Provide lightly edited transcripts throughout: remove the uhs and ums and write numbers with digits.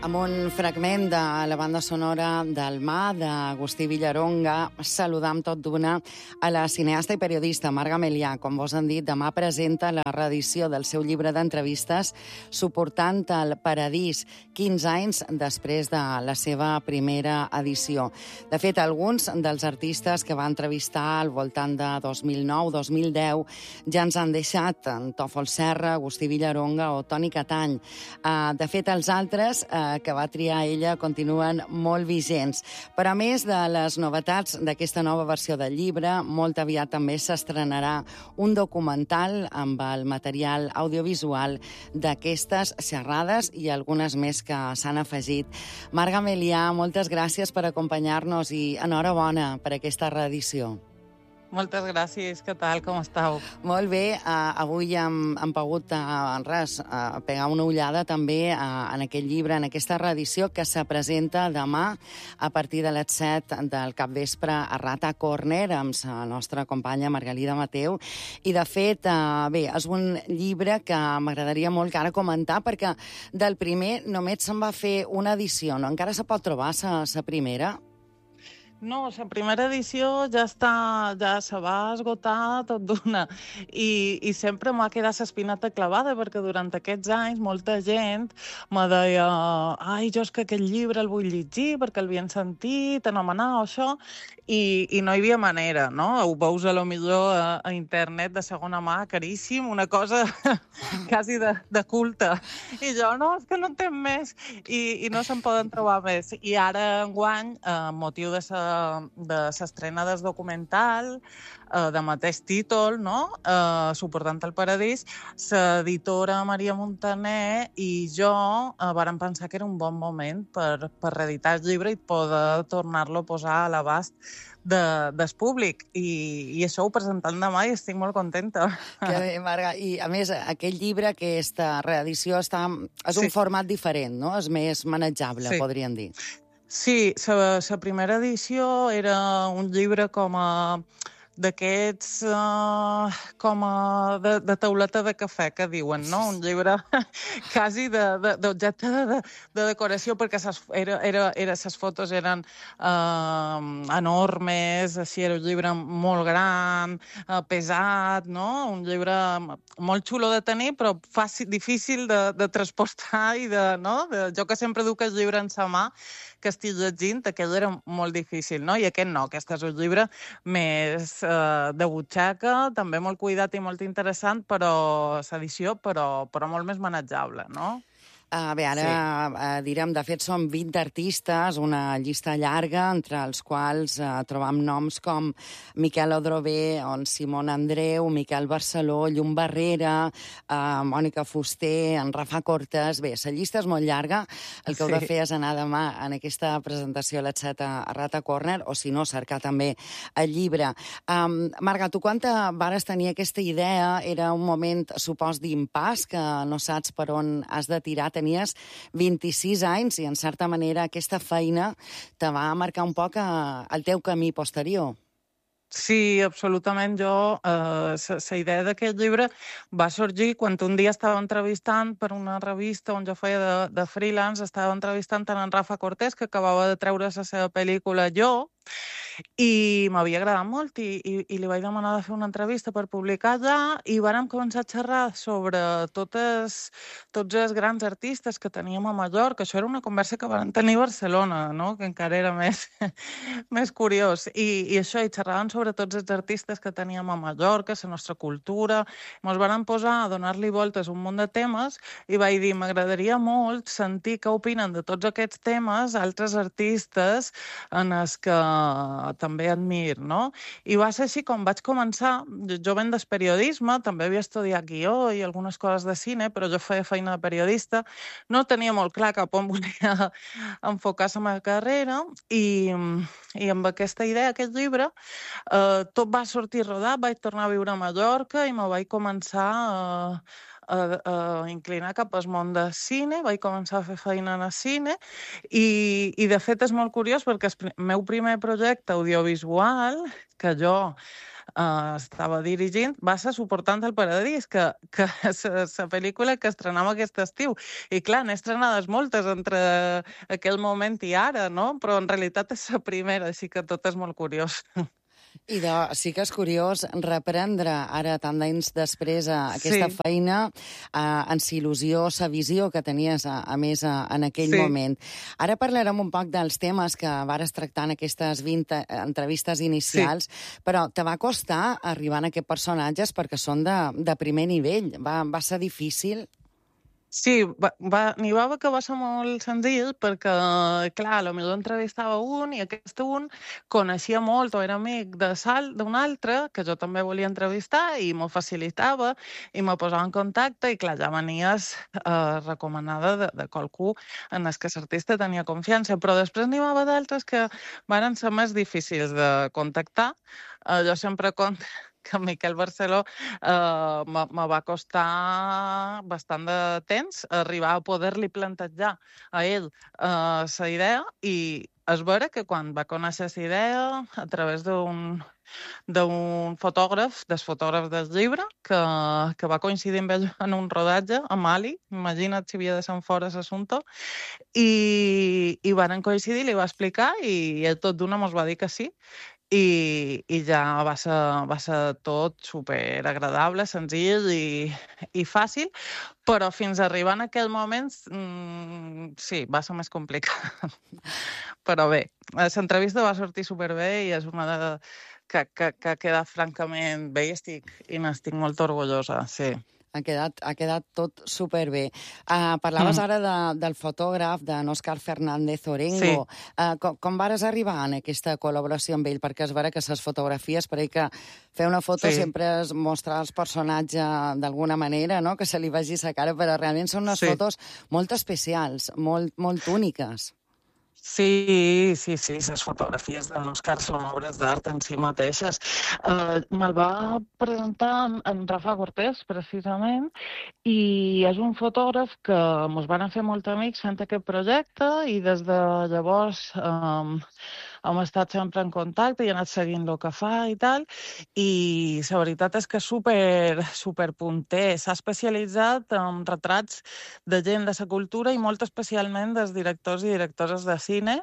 Amb un fragment de la banda sonora del Mà, d'Agustí Villaronga, saludam tot d'una a la cineasta i periodista Marga Melià. Com vos han dit, demà presenta la reedició del seu llibre d'entrevistes Suportant el Paradís, 15 anys després de la seva primera edició. De fet, alguns dels artistes que va entrevistar al voltant de 2009-2010 ja ens han deixat, en Tòfol Serra, Agustí Villaronga o Toni Catany. De fet, els altres que va triar ella continuen molt vigents. Però a més de les novetats d'aquesta nova versió del llibre, molt aviat també s'estrenarà un documental amb el material audiovisual d'aquestes xerrades i algunes més que s'han afegit. Marga Melià, moltes gràcies per acompanyar-nos i enhorabona per aquesta reedició. Moltes gràcies. Què tal? Com estàu? Molt bé. Avui hem pogut pegar una ullada també en aquest llibre, en aquesta reedició que se presenta demà a partir de les 7 del capvespre a Rata Corner amb la nostra companya Margalida Mateu. I, de fet, bé, és un llibre que m'agradaria molt que ara comentar perquè del primer només se'n va fer una edició, no? Encara se pot trobar la primera? No, la primera edició ja se va esgotar tot d'una i sempre m'ha quedat l'espineta clavada perquè durant aquests anys molta gent me deia jo és que aquest llibre el vull llegir perquè el havien sentit, anomenar o això, i no hi havia manera, no? Ho veus a lo millor a internet de segona mà, caríssim, una cosa quasi de culte. I jo, no, és que no entenc més i no se'n poden trobar més. I ara, enguany, amb motiu de l'estrena del documental, de mateix títol, no? Suportant el Paradís, l'editora Maria Montaner i jo vàrem pensar que era un bon moment per reeditar el llibre i poder tornar-lo a posar a l'abast del públic. I això ho presentant demà i estic molt contenta. Que bé, Marga. I, a més, aquest llibre, aquesta reedició, és un format diferent, no? És més manejable, podríem dir. Sí, la primera edició era un llibre com d'aquests de tauleta de cafè, que diuen, no? Un llibre quasi d'objecte de decoració, perquè les fotos eren enormes, així era un llibre molt gran, pesat, no? Un llibre molt xulo de tenir, però difícil de transportar i jo que sempre duc el llibre en sa mà, que estic llegint, aquell era molt difícil, no? I aquest no, aquest és un llibre més de butxaca, també molt cuidat i molt interessant, l'edició, però molt més manejable, no? Bé, ara direm, de fet, són 20 artistes, una llista llarga, entre els quals trobam noms com Miquel Odrové, Simón Andreu, Miquel Barceló, Llum Barrera, Mònica Fuster, en Rafa Cortés. Bé, la llista és molt llarga. El que heu de fer és anar demà en aquesta presentació a les 7 a Rata Corner, o si no, cercar també el llibre. Marga, tu quan vares tenir aquesta idea, era un moment, supos, d'impàs, que no saps per on has de tirar. Tenies 26 anys i, en certa manera, aquesta feina te va marcar un poc el teu camí posterior. Sí, absolutament. La idea d'aquest llibre va sorgir quan un dia estava entrevistant per una revista on jo feia de freelance, estava entrevistant en Rafa Cortés, que acabava de treure la seva pel·lícula Jo, i m'havia agradat molt i li vaig demanar de fer una entrevista per publicar-la i vàrem començar a xerrar sobre tots els grans artistes que teníem a Mallorca. Això era una conversa que vam tenir a Barcelona, no? Que encara era més curiós. I això, i xerràvem sobre tots els artistes que teníem a Mallorca, la nostra cultura. Ens vàrem posar a donar-li voltes a un munt de temes i vaig dir, m'agradaria molt sentir què opinen de tots aquests temes altres artistes en els que també admir, no? I va ser així com vaig començar. Jo venc del periodisme, també havia estudiat guió i algunes coses de cine, però jo feia feina de periodista. No tenia molt clar cap on volia enfocar la meva carrera i amb aquesta idea, aquest llibre, tot va sortir rodat, vaig tornar a viure a Mallorca i me vaig començar a inclinar cap al món del cine, vaig començar a fer feina en el cine i de fet és molt curiós perquè el meu primer projecte audiovisual, que jo estava dirigint, va ser Suportant el Paradís, que és la pel·lícula que estrenava aquest estiu. I clar, n'he estrenades moltes entre aquell moment i ara, no? Però en realitat és la primera, així que tot és molt curiós. I sí que és curiós reprendre ara, tant d'anys després, aquesta Sí, feina, en sa il·lusió, sa visió que tenies, a més, en aquell sí. moment. Ara parlarem un poc dels temes que vares tractar en aquestes 20 entrevistes inicials, però te va costar arribar a aquests personatges perquè són de primer nivell. Va ser difícil? Sí, n'hi va haver que va ser molt senzill perquè, clar, potser entrevistava un i aquest un coneixia molt o era amic d'un altre que jo també volia entrevistar i m'ho facilitava i me posava en contacte i, clar, ja venies recomanada de qualcú en el que l'artista tenia confiança. Però després n'hi va haver d'altres que van ser més difícils de contactar. Jo sempre conto que Miquel Barceló me va costar bastant de temps arribar a poder-li plantejar a ell la idea i és vera que quan va conèixer la idea a través d'un fotògraf, del fotògraf del llibre, que va coincidir amb ell en un rodatge a Mali, imagina't si havia de ser fora l'assumpte, i van coincidir, li va explicar i ell tot d'una mos va dir que sí, i ja va ser tot superagradable, senzill i fàcil, però fins a arribar en aquell moment, sí, va ser més complicat. Però bé, l'entrevista va sortir superbé i és una que ha quedat francament bé i n'estic molt orgullosa, sí. Ha quedat tot superbé. Parlaves ara del fotògraf, d'en Òscar Fernández Orengo. Sí. Com vares arribar en aquesta col·laboració amb ell? Perquè és vera que les fotografies, per ell que fer una foto sempre és mostrar els personatges d'alguna manera, no? Que se li vegi la cara, però realment són unes fotos molt especials, molt úniques. Sí, les fotografies de l'Òscar són obres d'art en si mateixes. Me'l va presentar en Rafa Cortés, precisament, i és un fotògraf que ens van fer molt amics fent aquest projecte i des de llavors hem estat sempre en contacte i he anat seguint el que fa i tal, i la veritat és que és super punter. S'ha especialitzat en retrats de gent de la cultura i molt especialment dels directors i directores de cine,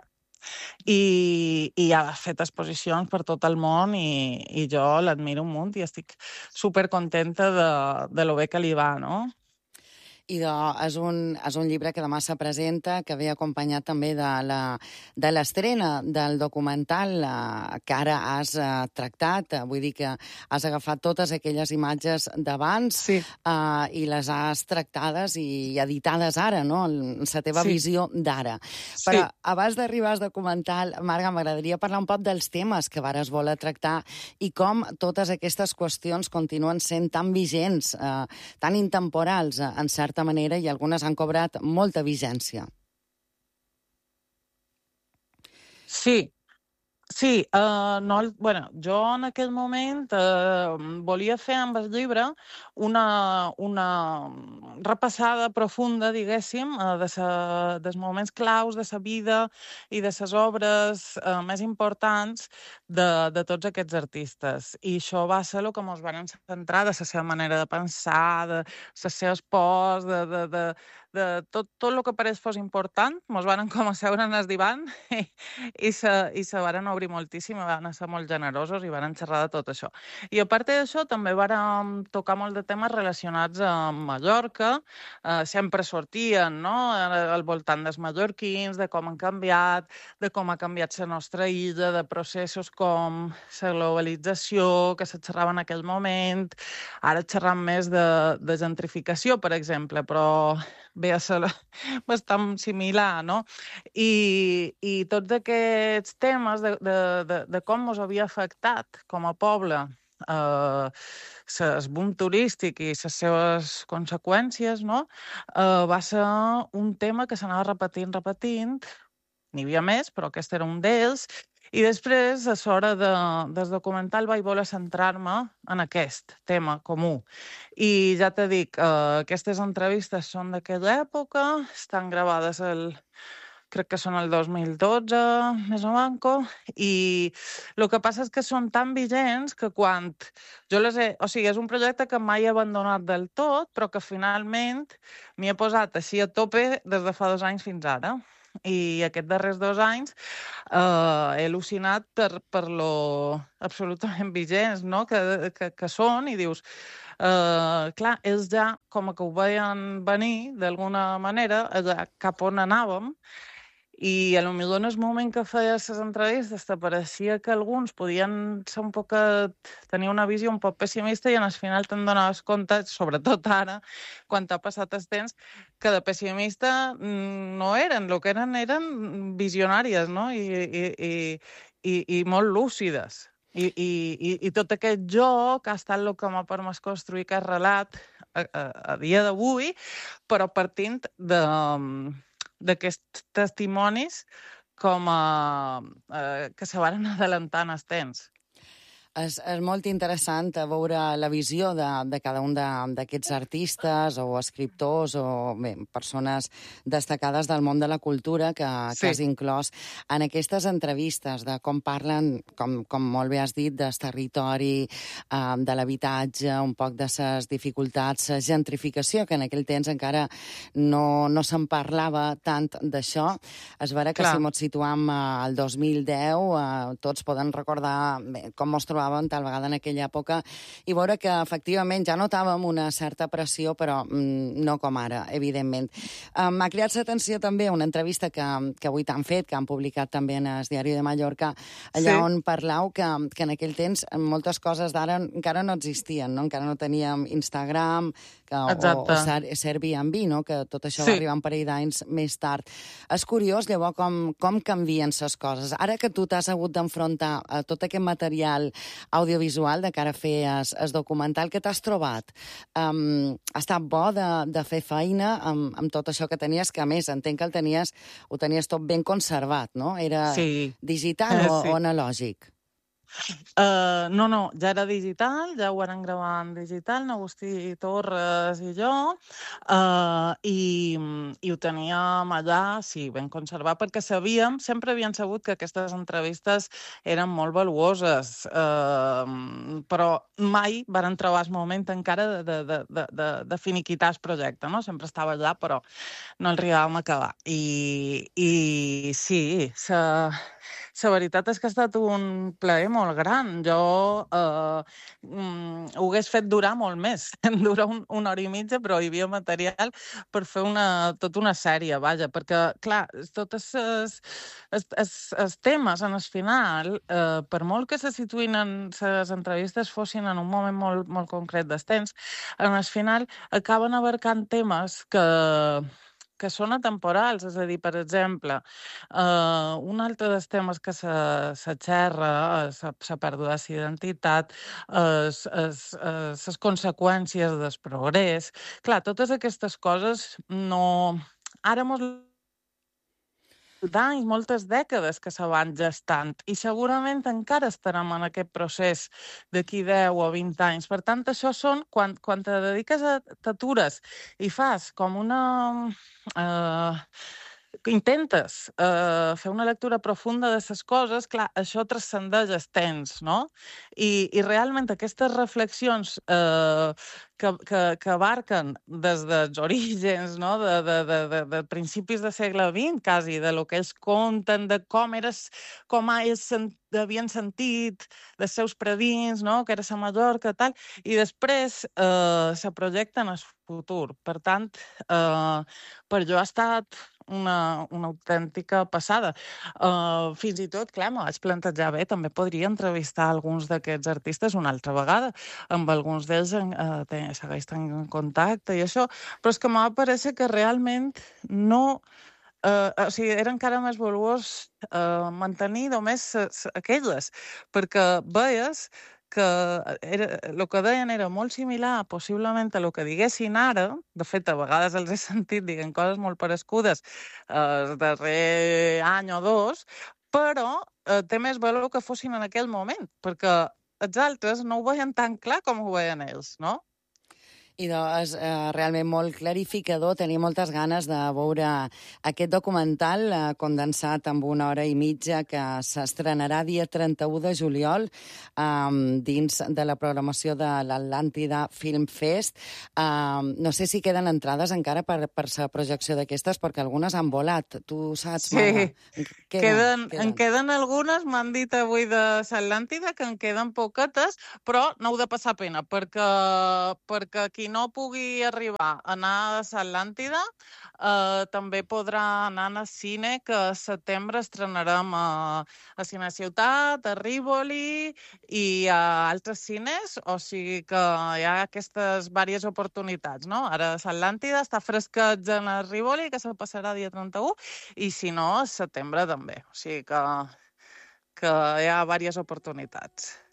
i ha fet exposicions per tot el món i jo l'admiro un munt i estic supercontenta de lo bé que li va, no? I és un llibre que demà se presenta, que ve acompanyat també de l'estrena del documental que ara has tractat. Vull dir que has agafat totes aquelles imatges d'abans i les has tractades i editades ara, no? La teva visió d'ara. Però abans d'arribar al documental, Marga, m'agradaria parlar un poc dels temes que vares voler tractar i com totes aquestes qüestions continuen sent tan vigents, tan intemporals, en certa manera, i algunes han cobrat molta vigència. Sí, jo en aquell moment volia fer amb el llibre una repassada profunda, diguéssim, dels moments claus de la vida i de les obres més importants de tots aquests artistes. I això va ser el que ens van centrar de la seva manera de pensar, de les seves pors, de tot el que pareix fos important. Ens van com a seure en el divan i se varen obrir moltíssim, van ser molt generosos i van xerrar de tot això. I a part d'això també vàrem tocar molt de temes relacionats amb Mallorca, sempre sortien, no?, al voltant dels mallorquins, de com han canviat, de com ha canviat la nostra illa, de processos com la globalització, que se xerrava en aquell moment, ara xerram més de gentrificació, per exemple, però ve a ser bastant similar, no? I tots aquests temes de com ens havia afectat com a poble el boom turístic i les seves conseqüències, no? Va ser un tema que s'anava repetint. N'hi havia més, però aquest era un d'ells. I després, a l'hora del documental, vaig voler centrar-me en aquest tema comú. I ja t'he dit, aquestes entrevistes són d'aquella època, estan gravades crec que són el 2012, més o manco, i el que passa és que són tan vigents que quan jo les he... O sigui, és un projecte que mai he abandonat del tot, però que finalment m'hi he posat així a tope des de fa 2 anys fins ara. I aquests darrers 2 anys he al·lucinat per lo absolutament vigents, no?, que són, i dius, clar, ells ja com que ho veien venir d'alguna manera, cap on anàvem, i a lo millor en el moment que feia les entrevistes t'apareixia que alguns podien ser un poc... tenir una visió un poc pessimista i al final te'n donaves compte, sobretot ara, quan t'ha passat el temps, que de pessimista no eren, el que eren visionàries, no? I molt lúcides. I tot aquest joc ha estat el que m'ha permès construir aquest relat a dia d'avui, però partint d'aquests testimonis com que se van adelantant els temps. És molt interessant veure la visió de cada un d'aquests artistes o escriptors o bé, persones destacades del món de la cultura que has inclòs en aquestes entrevistes, de com parlen, com molt bé has dit, del territori, de l'habitatge, un poc de les dificultats, la gentrificació, que en aquell temps encara no se'n parlava tant d'això. És vera que si ens situam al 2010, tots poden recordar com mos trobàvem tal vegada en aquella època i veure que efectivament ja notàvem una certa pressió, però no com ara, evidentment. M'ha cridat l'atenció també una entrevista que avui t'han fet, que han publicat també en el Diari de Mallorca, allà on parlau que en aquell temps moltes coses d'ara encara no existien, no? Encara no teníem Instagram o Airbnb, no? Que tot això va arribar un parell d'anys més tard. És curiós, llavors, com canvien les coses. Ara que tu t'has hagut d'enfrontar a tot aquest material audiovisual de cara a fer el documental, que t'has trobat? Ha estat bo de fer feina amb tot això que tenies, que a més entenc que ho tenies tot ben conservat, no? Era digital o analògic? No, ja era digital, ja ho eren gravant digital, Agustí Torres i jo, i ho teníem allà, ben conservat, perquè sempre havíem sabut que aquestes entrevistes eren molt valuoses, però mai varen trobar el moment encara de finiquitar el projecte, no? Sempre estava allà, però no el arribàvem a acabar. I sí, la veritat és que ha estat un plaer molt gran. Jo ho hagués fet durar molt més. Dura una hora i mitja, però hi havia material per fer tota una sèrie, vaja, perquè, clar, tots els temes en el final, per molt que se situïn en les entrevistes fossin en un moment molt, molt concret del temps, en el final acaben abarcant temes que són atemporals, és a dir, per exemple, un altre dels temes que se xerra és la pèrdua de l'identitat, les conseqüències del progrés. Clar, totes aquestes coses no... Ara d'anys, moltes dècades que se van gestant i segurament encara estarem en aquest procés d'aquí 10 o 20 anys. Per tant, això són, quan te dediques t'atures i fas com intentes fer una lectura profunda de les coses, clar, això transcendeix el temps, no? I realment aquestes reflexions que abarquen des dels orígens, no? De principis del segle XX, quasi, de lo que ells conten, de com ells havien sentit, dels seus predins, no? Que era la Mallorca, tal, i després se projecten al futur. Per tant, per jo ha estat una autèntica passada. Fins i tot, clar, m'ho vaig plantejar bé, també podria entrevistar alguns d'aquests artistes una altra vegada, amb alguns d'ells segueix tenint contacte i això, però és que m'ha pareixer que realment no... o sigui, era encara més valuós mantenir només aquelles, perquè veies que el que deien era molt similar, possiblement, a el que diguessin ara. De fet, a vegades els he sentit dient coses molt parescudes el darrer any o 2, però té més valor que fossin en aquell moment, perquè els altres no ho veien tan clar com ho veien ells, no? I és realment molt clarificador. Tenia moltes ganes de veure aquest documental condensat en 1 hora i mitja que s'estrenarà dia 31 de juliol dins de la programació de l'Atlàntida Film Fest. No sé si queden entrades encara per la projecció d'aquestes, perquè algunes han volat. Tu saps, Marga? Sí, en queden algunes, m'han dit avui de l'Atlàntida que en queden poquetes, però no heu de passar pena, perquè qui no pugui arribar a anar a l'Atlàntida també podrà anar al cine, que a setembre estrenarem a Cine Ciutat, a Rivoli i a altres cines, o sigui que hi ha aquestes diverses oportunitats, no? Ara l'Atlàntida està fresquet en el Rivoli, que se passarà dia 31, i si no, a setembre també. O sigui que hi ha diverses oportunitats.